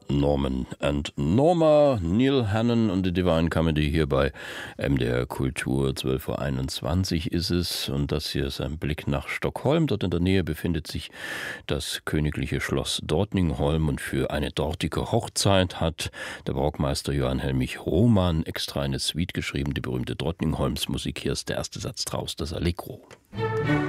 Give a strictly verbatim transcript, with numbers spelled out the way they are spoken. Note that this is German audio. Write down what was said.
Norman and Norma, Neil Hannon und die Divine Comedy hier bei M D R Kultur. zwölf Uhr einundzwanzig ist es und das hier ist ein Blick nach Stockholm. Dort in der Nähe befindet sich das königliche Schloss Drottningholm und für eine dortige Hochzeit hat der Barockmeister Johann Helmich Rohmann extra eine Suite geschrieben, die berühmte Drottningholms Musik. Hier ist der erste Satz draus, das Allegro.